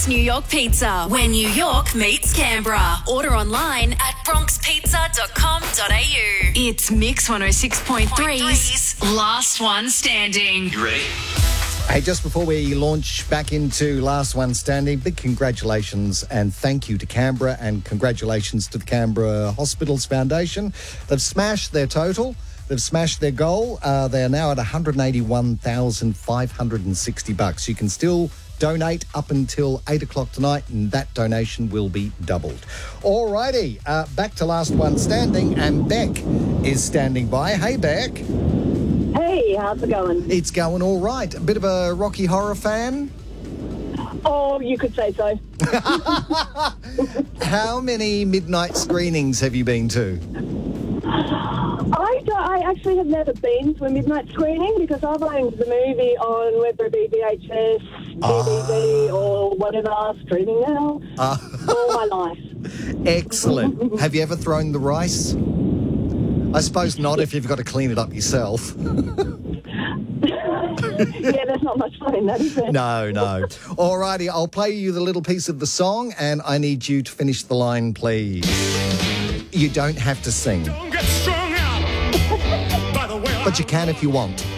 New York Pizza, where New York meets Canberra. Order online at bronxpizza.com.au. It's Mix 106.3's Last One Standing. You ready? Hey, just before we launch back into Last One Standing, big congratulations and thank you to Canberra and congratulations to the Canberra Hospitals Foundation. They've smashed their total. They've smashed their goal. They are now at $181,560. You can still donate up until 8 o'clock tonight, and that donation will be doubled. All righty, back to Last One Standing, and Beck is standing by. Hey, Beck. Hey, how's it going? It's going all right. A bit of a Rocky Horror fan? Oh, you could say so. How many midnight screenings have you been to? I actually have never been to a midnight screening because I've owned the movie on whether it be VHS, DVD or whatever, streaming now, all my life. Excellent. Have you ever thrown the rice? I suppose not if you've got to clean it up yourself. Yeah, there's not much fun in that, is there? No. All righty, I'll play you the little piece of the song and I need you to finish the line, please. You don't have to sing. Don't get strung out by the way But you can if you want.